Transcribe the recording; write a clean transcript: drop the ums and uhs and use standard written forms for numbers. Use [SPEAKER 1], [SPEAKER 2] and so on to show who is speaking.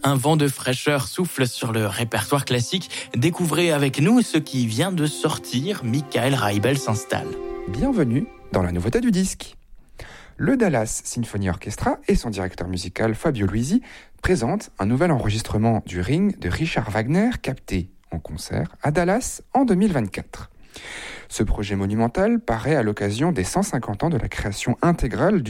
[SPEAKER 1] Un vent de fraîcheur souffle sur le répertoire classique. Découvrez avec nous ce qui vient de sortir. Michael Reibel s'installe.
[SPEAKER 2] Bienvenue dans la nouveauté du disque. Le Dallas Symphony Orchestra et son directeur musical Fabio Luisi présentent un nouvel enregistrement du Ring de Richard Wagner capté en concert à Dallas en 2024. Ce projet monumental paraît à l'occasion des 150 ans de la création intégrale du